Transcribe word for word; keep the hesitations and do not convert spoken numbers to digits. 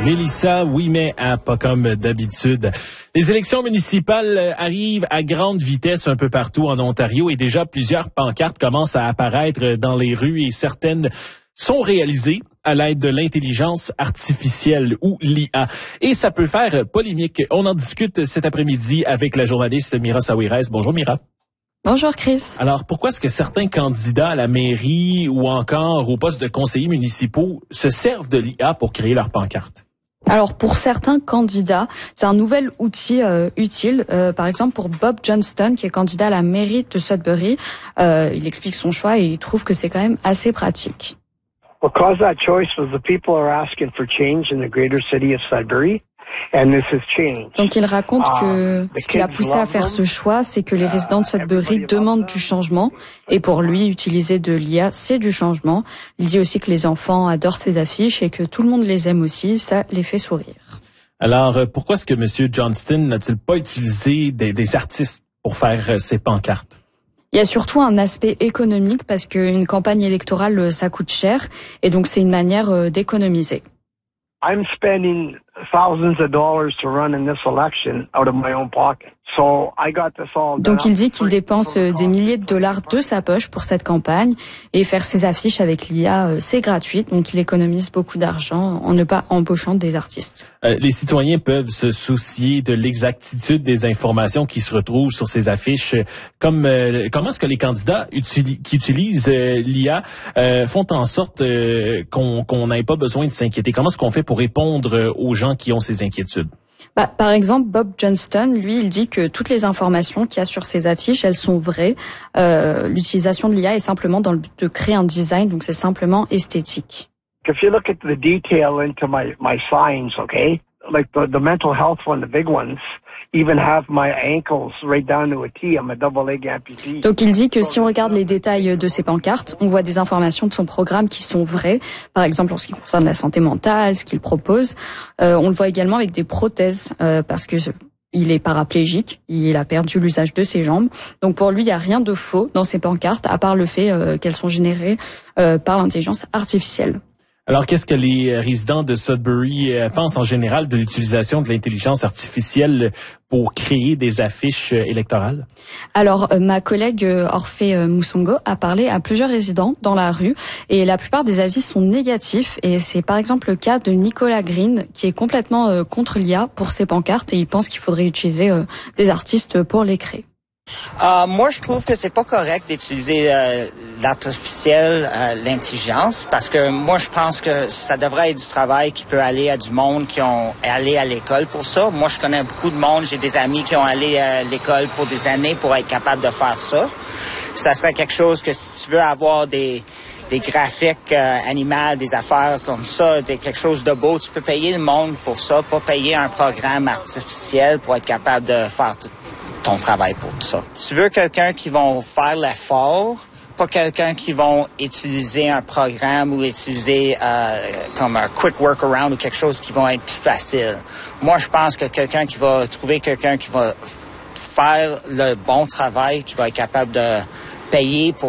Mélissa, oui, mais hein, pas comme d'habitude. Les élections municipales arrivent à grande vitesse un peu partout en Ontario et déjà plusieurs pancartes commencent à apparaître dans les rues et certaines sont réalisées à l'aide de l'intelligence artificielle ou l'I A. Et ça peut faire polémique. On en discute cet après-midi avec la journaliste Mira Sawiris. Bonjour Mira. Bonjour Chris. Alors, pourquoi est-ce que certains candidats à la mairie ou encore au poste de conseillers municipaux se servent de l'I A pour créer leurs pancartes? Alors pour certains candidats, c'est un nouvel outil euh, utile. Euh, par exemple pour Bob Johnston, qui est candidat à la mairie de Sudbury, euh, il explique son choix et il trouve que c'est quand même assez pratique. Because that choice was the people are asking for change in the greater city of Sudbury. And this has changed. Donc il raconte que ce qui l'a poussé à faire ce choix, c'est que les résidents de Sudbury demandent du changement. Et pour lui, utiliser de l'I A, c'est du changement. Il dit aussi que les enfants adorent ses affiches et que tout le monde les aime aussi. Ça les fait sourire. Alors, pourquoi est-ce que M. Johnston n'a-t-il pas utilisé des, des artistes pour faire ses pancartes? Il y a surtout un aspect économique parce qu'une campagne électorale, ça coûte cher. Et donc c'est une manière d'économiser. I'm spending thousands of dollars to run in this election out of my own pocket. So I got this all done. Donc il dit qu'il dépense des milliers de dollars de sa poche pour cette campagne et faire ses affiches avec l'I A, c'est gratuit. Donc il économise beaucoup d'argent en ne pas embauchant des artistes. Euh, les citoyens peuvent se soucier de l'exactitude des informations qui se retrouvent sur ces affiches. Comme euh, comment est-ce que les candidats utili- qui utilisent euh, l'I A euh, font en sorte euh, qu'on qu'on n'ait pas besoin de s'inquiéter? Comment est-ce qu'on fait pour répondre aux gens qui ont ces inquiétudes? Bah, par exemple, Bob Johnston, lui, il dit que toutes les informations qu'il y a sur ces affiches, elles sont vraies. Euh, l'utilisation de l'I A est simplement dans le but de créer un design, donc c'est simplement esthétique. If you look at the detail into my my signs, okay, like the the mental health one, the big ones, even have my ankles right down to a T. I'm a double leg amputee. Donc il dit que si on regarde les détails de ses pancartes, on voit des informations de son programme qui sont vraies. Par exemple, en ce qui concerne la santé mentale, ce qu'il propose. Euh, on le voit également avec des prothèses euh, parce que il est paraplégique, il a perdu l'usage de ses jambes. Donc pour lui, il n'y a rien de faux dans ses pancartes, à part le fait euh, qu'elles sont générées euh, par l'intelligence artificielle. Alors, qu'est-ce que les résidents de Sudbury pensent en général de l'utilisation de l'intelligence artificielle pour créer des affiches électorales? Alors, ma collègue Orphée Moussongo a parlé à plusieurs résidents dans la rue et la plupart des avis sont négatifs. Et c'est par exemple le cas de Nicolas Green qui est complètement contre l'I A pour ses pancartes et il pense qu'il faudrait utiliser des artistes pour les créer. Euh, moi, je trouve que c'est pas correct d'utiliser euh, l'artificiel, euh, l'intelligence, parce que moi, je pense que ça devrait être du travail qui peut aller à du monde qui ont allé à l'école pour ça. Moi, je connais beaucoup de monde, j'ai des amis qui ont allé à l'école pour des années pour être capable de faire ça. Ça serait quelque chose que si tu veux avoir des des graphiques euh, animaux, des affaires comme ça, des, quelque chose de beau, tu peux payer le monde pour ça, pas payer un programme artificiel pour être capable de faire tout ton travail pour tout ça. Tu veux quelqu'un qui va faire l'effort, pas quelqu'un qui va utiliser un programme ou utiliser euh, comme un quick workaround ou quelque chose qui va être plus facile. Moi, je pense que quelqu'un qui va trouver quelqu'un qui va faire le bon travail, qui va être capable de payer pour